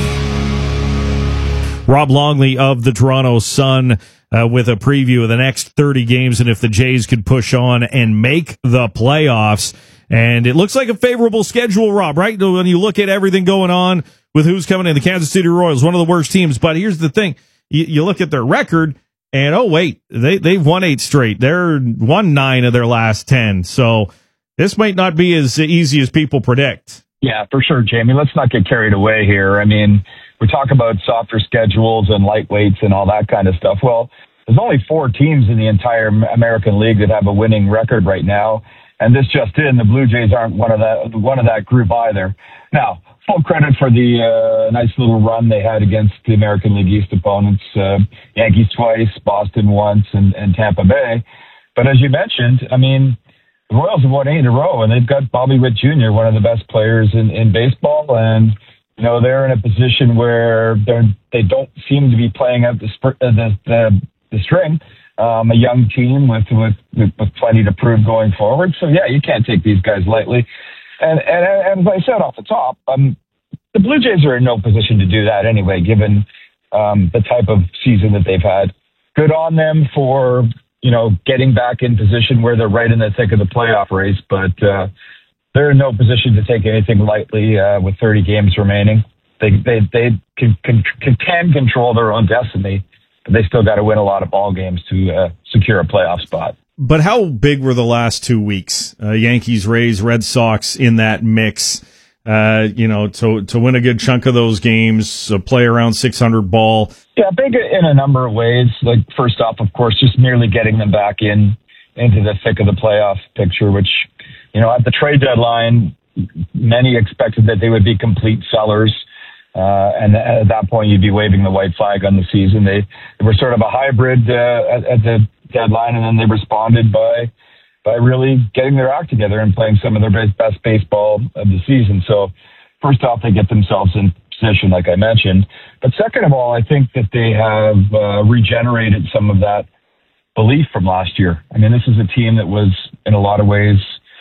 Rob Longley of the Toronto Sun with a preview of the next 30 games and if the Jays could push on and make the playoffs. And it looks like a favorable schedule, Rob, right? When you look at everything going on with who's coming in, the Kansas City Royals, one of the worst teams. But here's the thing. You look at their record, and oh, wait, they've won 8 straight. They're won 9 of their last 10. So this might not be as easy as people predict. Yeah, for sure, Jamie. Let's not get carried away here. I mean, we talk about softer schedules and lightweights and all that kind of stuff. Well, there's only 4 teams in the entire American League that have a winning record right now. And this just in, the Blue Jays aren't one of that group either. Now, full credit for the nice little run they had against the American League East opponents, Yankees twice, Boston once, and Tampa Bay. But as you mentioned, I mean, the Royals have won 8 in a row, and they've got Bobby Witt Jr., one of the best players in baseball, and you know they're in a position where they don't seem to be playing out the string. A young team with plenty to prove going forward. So yeah, you can't take these guys lightly. And as I said off the top, the Blue Jays are in no position to do that anyway, given the type of season that they've had. Good on them for, you know, getting back in position where they're right in the thick of the playoff race, but they're in no position to take anything lightly with 30 games remaining. They can control their own destiny, but they still got to win a lot of ball games to secure a playoff spot. But how big were the last 2 weeks? Yankees, Rays, Red Sox in that mix. To win a good chunk of those games, play around 600 ball. Yeah, big in a number of ways. Like first off, of course, just merely getting them back into the thick of the playoff picture, which, you know, at the trade deadline, many expected that they would be complete sellers. And at that point, you'd be waving the white flag on the season. They were sort of a hybrid at the deadline, and then they responded by really getting their act together and playing some of their best baseball of the season. So first off, they get themselves in position, like I mentioned. But second of all, I think that they have regenerated some of that belief from last year. I mean, this is a team that was, in a lot of ways,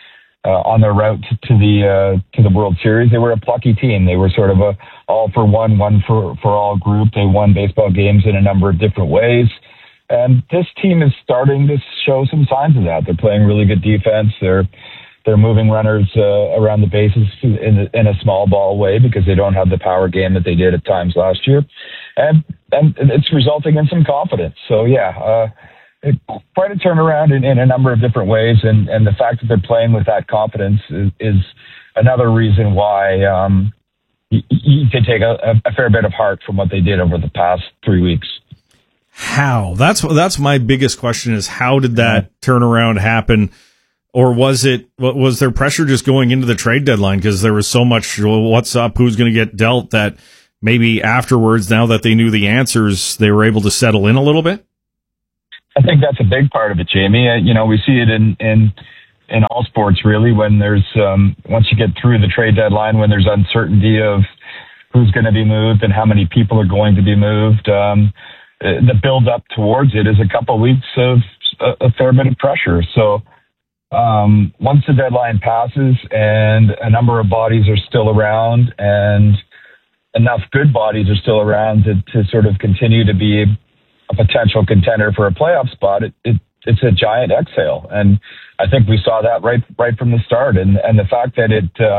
on their route to the World Series. They were a plucky team. They were sort of a all for one for all group. They won baseball games in a number of different ways. And this team is starting to show some signs of that. They're playing really good defense. They're moving runners around the bases in a small ball way because they don't have the power game that they did at times last year. And it's resulting in some confidence. So, quite a turnaround in a number of different ways. And the fact that they're playing with that confidence is another reason why you can take a fair bit of heart from what they did over the past 3 weeks. How? That's my biggest question is how did that turnaround happen? Or was there pressure just going into the trade deadline because there was so much what's up, who's going to get dealt that maybe afterwards, now that they knew the answers, they were able to settle in a little bit? I think that's a big part of it, Jamie. We see it in all sports really when there's once you get through the trade deadline, when there's uncertainty of who's going to be moved and how many people are going to be moved. The build up towards it is a couple of weeks of a fair bit of pressure. So once the deadline passes and a number of bodies are still around and enough good bodies are still around to sort of continue to be a potential contender for a playoff spot, it's a giant exhale. And I think we saw that right from the start. And the fact that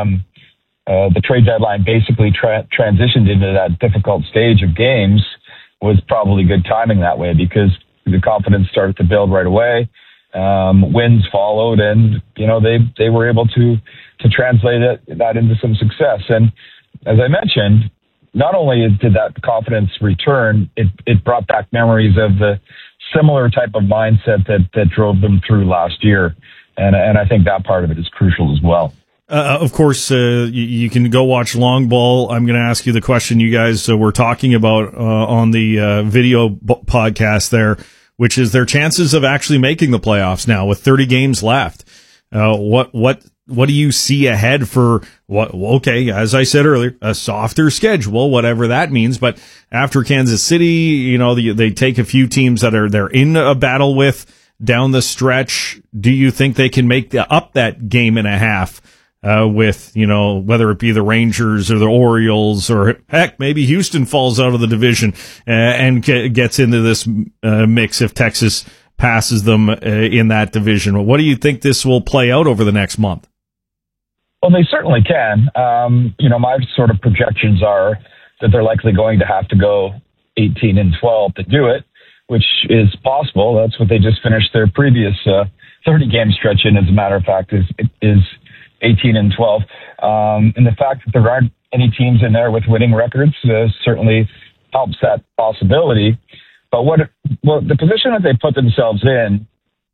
the trade deadline basically transitioned into that difficult stage of games was probably good timing that way because the confidence started to build right away. Wins followed, and they were able to translate that into some success. And as I mentioned, not only did that confidence return, it brought back memories of the similar type of mindset that drove them through last year, and I think that part of it is crucial as well. Of course, you can go watch Long Ball. I'm going to ask you the question you guys were talking about on the video podcast there, which is their chances of actually making the playoffs now with 30 games left. What do you see ahead for what? Okay, as I said earlier, a softer schedule, whatever that means. But after Kansas City, they take a few teams that they're in a battle with down the stretch. Do you think they can make up that game and a half? With, whether it be the Rangers or the Orioles or heck, maybe Houston falls out of the division and gets into this mix if Texas passes them in that division. What do you think this will play out over the next month? Well, they certainly can. My sort of projections are that they're likely going to have to go 18-12 to do it, which is possible. That's what they just finished their previous 30-game stretch in, as a matter of fact, is 18-12. And the fact that there aren't any teams in there with winning records certainly helps that possibility. But the position that they put themselves in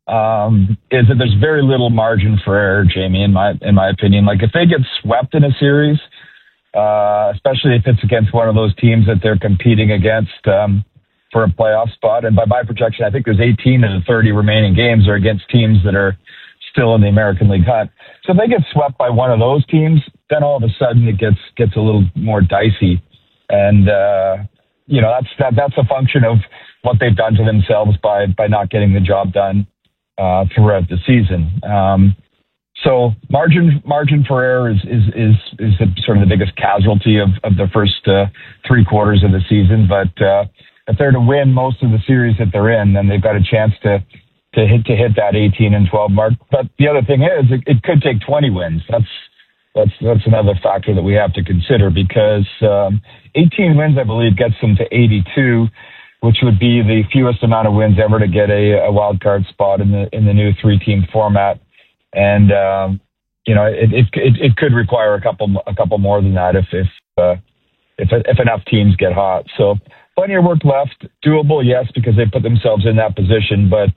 is that there's very little margin for error, Jamie, in my opinion. Like if they get swept in a series, especially if it's against one of those teams that they're competing against for a playoff spot, and by my projection, I think there's 18 of the 30 remaining games are against teams that are still in the American League hunt. So if they get swept by one of those teams, then all of a sudden it gets a little more dicey. And, that's a function of what they've done to themselves by not getting the job done throughout the season. So margin for error is sort of the biggest casualty of the first 3 quarters of the season. But if they're to win most of the series that they're in, then they've got a chance to hit that 18-12 mark. But the other thing is, it could take 20 wins. That's another factor that we have to consider because 18 wins, I believe, gets them to 82, which would be the fewest amount of wins ever to get a wild card spot in the new 3-team format. And it could require a couple more than that if enough teams get hot. So plenty of work left. Doable, yes, because they put themselves in that position, but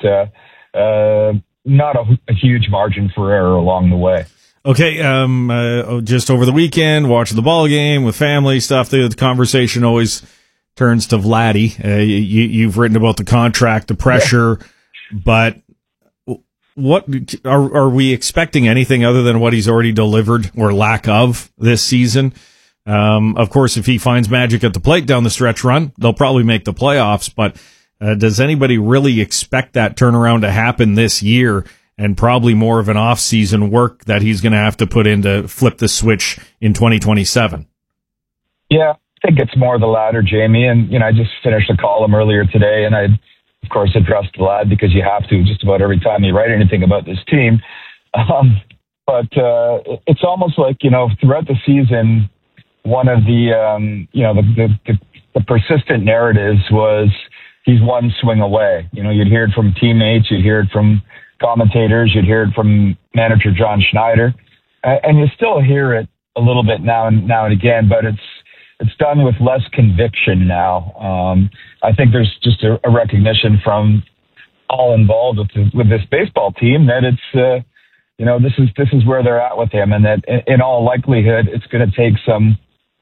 not a huge margin for error along the way. Okay, just over the weekend, watching the ball game with family stuff, the conversation always turns to Vladdy. You've written about the contract, the pressure, but what are we expecting anything other than what he's already delivered or lack of this season? Of course, if he finds magic at the plate down the stretch run, they'll probably make the playoffs, but does anybody really expect that turnaround to happen this year? and probably more of an off-season work that he's going to have to put in to flip the switch in 2027. Yeah, I think it's more the latter, Jamie. And, I just finished a column earlier today, and I, of course, addressed Vlad because you have to just about every time you write anything about this team. But it's almost like, throughout the season, one of the, the persistent narratives was he's one swing away. You'd hear it from teammates, you'd hear it from commentators, you'd hear it from manager John Schneider, and you still hear it a little bit now and again, but it's done with less conviction now. I think there's just a recognition from all involved with this baseball team that it's this is where they're at with him, and that in all likelihood it's going to take something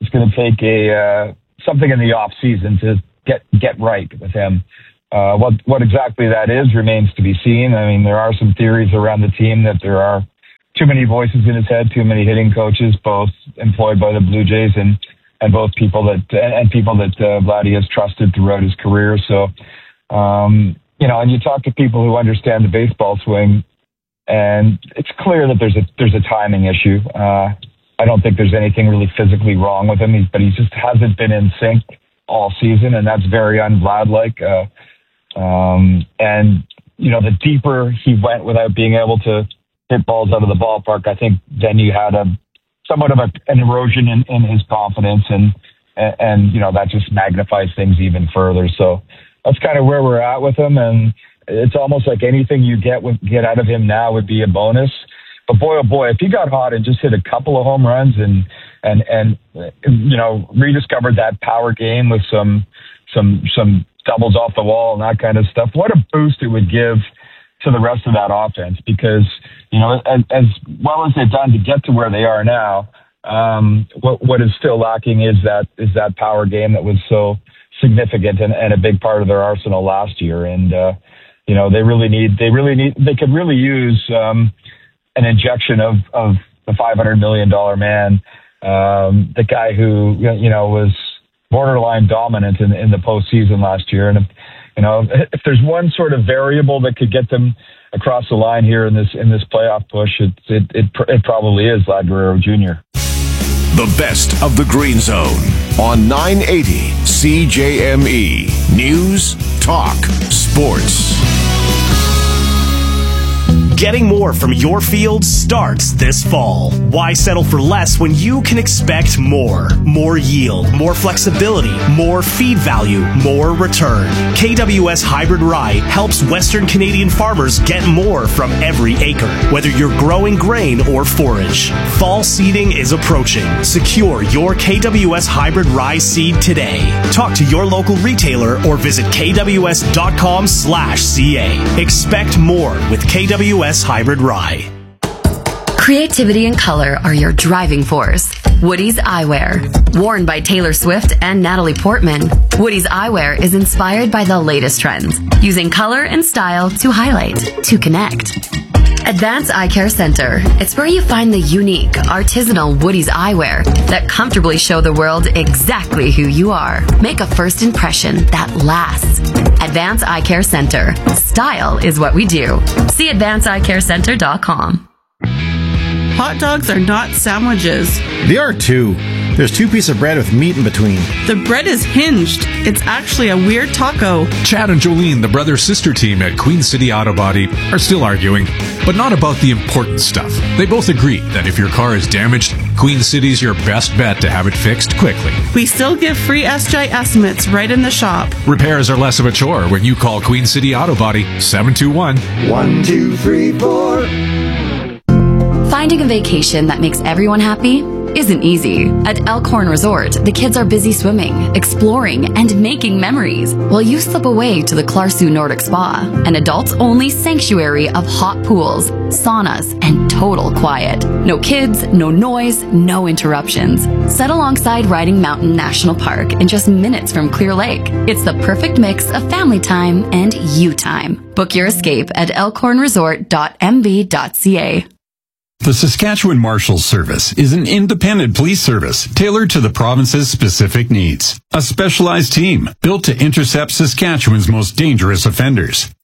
in the off season to get right with him. What exactly that is remains to be seen. I mean, there are some theories around the team that there are too many voices in his head, too many hitting coaches, both employed by the Blue Jays and both people that Vladdy has trusted throughout his career. So, and you talk to people who understand the baseball swing, and it's clear that there's a timing issue. I don't think there's anything really physically wrong with him, but he just hasn't been in sync all season, and that's very un-Vlad-like. And, the deeper he went without being able to hit balls out of the ballpark, I think then you had somewhat of an erosion in his confidence, and that just magnifies things even further. So that's kind of where we're at with him, and it's almost like anything you get out of him now would be a bonus. But boy, oh boy, if he got hot and just hit a couple of home runs and rediscovered that power game with some doubles off the wall and that kind of stuff, what a boost it would give to the rest of that offense. Because, as well as they've done to get to where they are now, what is still lacking is that power game that was so significant and a big part of their arsenal last year. And, they could really use an injection of the $500 million man, the guy who, was borderline dominant in the postseason last year. And if there's one sort of variable that could get them across the line here in this playoff push, it probably is Vlad Guerrero Jr. The best of the Green Zone on 980 CJME News Talk Sports. Getting more from your field starts this fall. Why settle for less when you can expect more? More yield, more flexibility, more feed value, more return. KWS Hybrid Rye helps Western Canadian farmers get more from every acre, whether you're growing grain or forage. Fall seeding is approaching. Secure your KWS Hybrid Rye seed today. Talk to your local retailer or visit kws.com/ca. Expect more with KWS Hybrid Rye. Creativity and color are your driving force. Woody's Eyewear. Worn by Taylor Swift and Natalie Portman, Woody's Eyewear is inspired by the latest trends, using color and style to highlight, to connect. Advance Eye Care Center. It's where you find the unique, artisanal Woody's eyewear that comfortably show the world exactly who you are. Make a first impression that lasts. Advance Eye Care Center. Style is what we do. See advanceeyecarecenter.com. Hot dogs are not sandwiches. They are too. There's 2 pieces of bread with meat in between. The bread is hinged. It's actually a weird taco. Chad and Jolene, the brother-sister team at Queen City Auto Body, are still arguing, but not about the important stuff. They both agree that if your car is damaged, Queen City's your best bet to have it fixed quickly. We still give free SGI estimates right in the shop. Repairs are less of a chore when you call Queen City Auto Body 721-1234. Finding a vacation that makes everyone happy isn't easy. At Elkhorn Resort, the kids are busy swimming, exploring, and making memories, while you slip away to the Clarsu Nordic Spa, an adults-only sanctuary of hot pools, saunas, and total quiet. No kids, no noise, no interruptions. Set alongside Riding Mountain National Park in just minutes from Clear Lake. It's the perfect mix of family time and you time. Book your escape at elkhornresort.mb.ca. The Saskatchewan Marshals Service is an independent police service tailored to the province's specific needs. A specialized team built to intercept Saskatchewan's most dangerous offenders.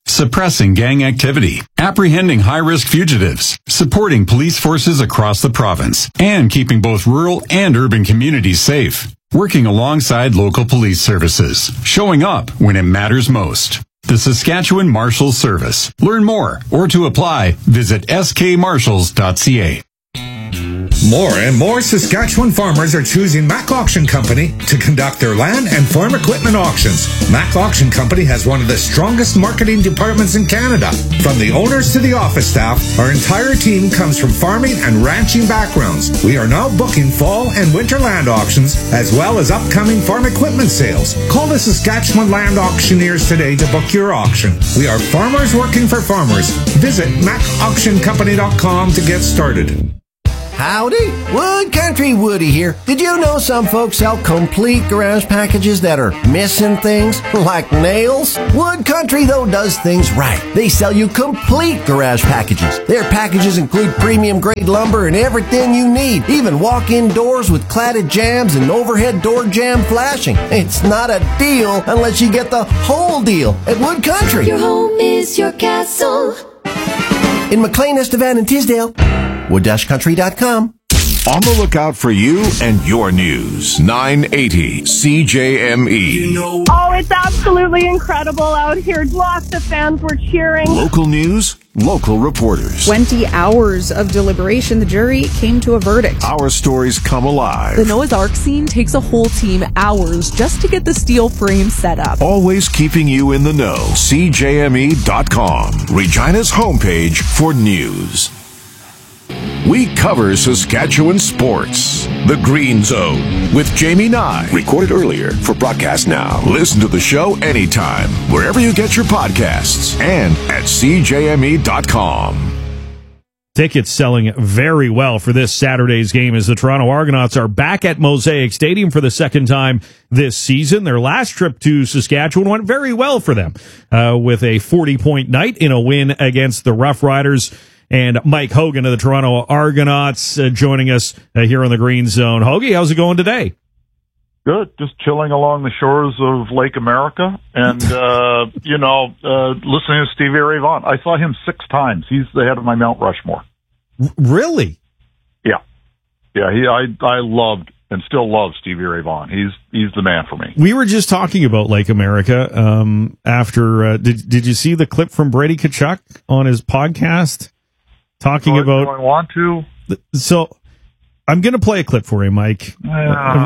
suppressing gang activity, apprehending high-risk fugitives, supporting police forces across the province, and keeping both rural and urban communities safe. Working alongside local police services, showing up when it matters most. The Saskatchewan Marshals Service. Learn more or to apply, visit skmarshals.ca. More and more Saskatchewan farmers are choosing Mac Auction Company to conduct their land and farm equipment auctions. Mac Auction Company has one of the strongest marketing departments in Canada. From the owners to the office staff, our entire team comes from farming and ranching backgrounds. We are now booking fall and winter land auctions, as well as upcoming farm equipment sales. Call the Saskatchewan Land Auctioneers today to book your auction. We are farmers working for farmers. Visit macauctioncompany.com to get started. Howdy, Wood Country Woody here. Did you know some folks sell complete garage packages that are missing things, like nails? Wood Country, though, does things right. They sell you complete garage packages. Their packages include premium-grade lumber and everything you need, even walk-in doors with cladded jambs and overhead door jamb flashing. It's not a deal unless you get the whole deal at Wood Country. Your home is your castle. In McLean, Estevan, and Tisdale. Wood-country.com. On the lookout for you and your news. 980 CJME. Oh, it's absolutely incredible out here. Lots of fans were cheering. Local news, local reporters. 20 hours of deliberation, the jury came to a verdict. Our stories come alive. The Noah's Ark scene takes a whole team hours just to get the steel frame set up. Always keeping you in the know. CJME.com. Regina's homepage for news. We cover Saskatchewan sports. The Green Zone with Jamie Nye. Recorded earlier for broadcast now. Listen to the show anytime, wherever you get your podcasts, and at CJME.com. Tickets selling very well for this Saturday's game as the Toronto Argonauts are back at Mosaic Stadium for the second time this season. Their last trip to Saskatchewan went very well for them with a 40-point night in a win against the Rough Riders. And Mike Hogan of the Toronto Argonauts joining us here on the Green Zone. Hoagie, how's it going today? Good. Just chilling along the shores of Lake America and, listening to Stevie Ray Vaughan. I saw him 6 times. He's the head of my Mount Rushmore. Really? Yeah. Yeah, I loved and still love Stevie Ray Vaughan. He's the man for me. We were just talking about Lake America after, did you see the clip from Brady Tkachuk on his podcast? Talking about. Do I want to? So, I'm going to play a clip for you, Mike. He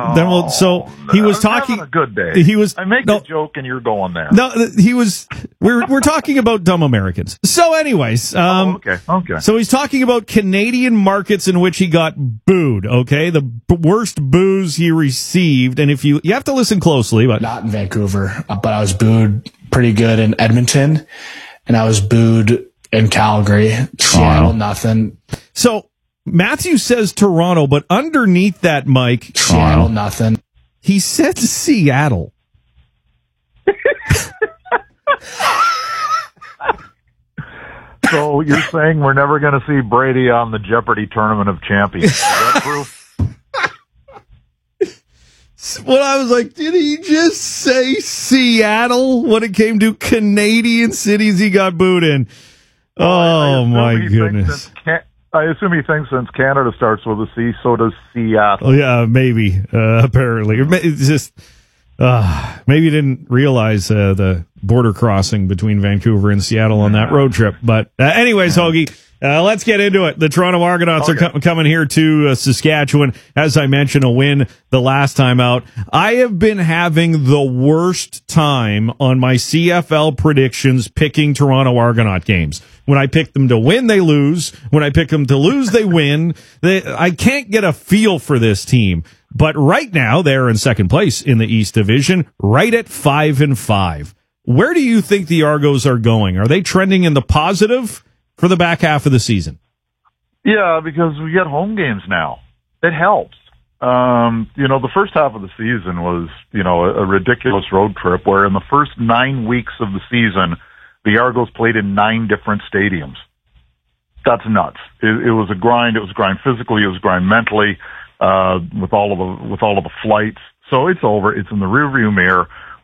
was talking. Having a good day. I make a joke and you're going there. No, we're talking about dumb Americans. So, anyways, okay. So he's talking about Canadian markets in which he got booed. Okay, the worst boos he received, and if you have to listen closely, but not in Vancouver, but I was booed pretty good in Edmonton, and I was booed in Calgary. Seattle, nothing. So Matthew says Toronto, but underneath that, Mike, Seattle, nothing. He said Seattle. So you're saying we're never going to see Brady on the Jeopardy Tournament of Champions? Is that proof? Well, I was like, did he just say Seattle when it came to Canadian cities he got booed in? Oh, my goodness. I assume he thinks since Canada starts with a C, so does Seattle. Oh, yeah, maybe, apparently. It's just, maybe you didn't realize the border crossing between Vancouver and Seattle on that road trip. But anyways, Hoagie, let's get into it. The Toronto Argonauts are coming here to Saskatchewan. As I mentioned, a win the last time out. I have been having the worst time on my CFL predictions picking Toronto Argonaut games. When I pick them to win, they lose. When I pick them to lose, they win. I can't get a feel for this team. But right now, they're in second place in the East Division, right at 5-5. Where do you think the Argos are going? Are they trending in the positive for the back half of the season? Yeah, because we get home games now. It helps. The first half of the season was, a ridiculous road trip where in the first 9 weeks of the season, the Argos played in 9 different stadiums. That's nuts. It was a grind. It was a grind physically. It was a grind mentally, with all of the flights. So it's over. It's in the rearview mirror.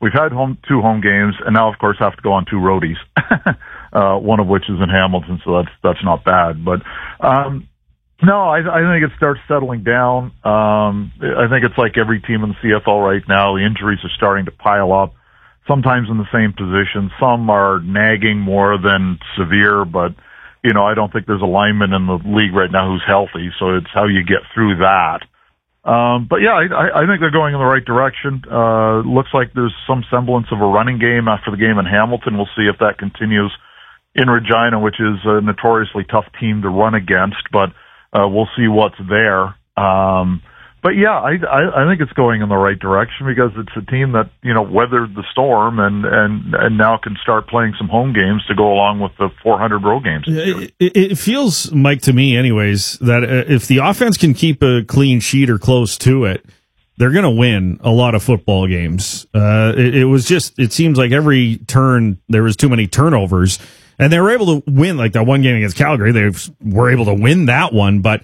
we've had two home games, and now, of course, have to go on two roadies, one of which is in Hamilton, so that's not bad. But no, I think it starts settling down. I think it's like every team in the CFL right now. The injuries are starting to pile up, sometimes in the same position. Some are nagging more than severe, but, I don't think there's a lineman in the league right now who's healthy, so it's how you get through that. But yeah, I think they're going in the right direction. Looks like there's some semblance of a running game after the game in Hamilton. We'll see if that continues in Regina, which is a notoriously tough team to run against, but we'll see what's there. But yeah, I think it's going in the right direction because it's a team that, weathered the storm and now can start playing some home games to go along with the 400 road games. It feels, Mike, to me anyways, that if the offense can keep a clean sheet or close to it, they're going to win a lot of football games. It seems like every turn there was too many turnovers. And they were able to win, like that one game against Calgary. They were able to win that one, but